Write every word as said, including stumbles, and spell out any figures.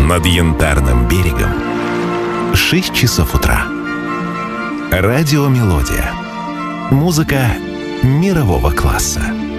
над Янтарным берегом. шесть часов утра. Радио «Мелодия». Музыка мирового класса.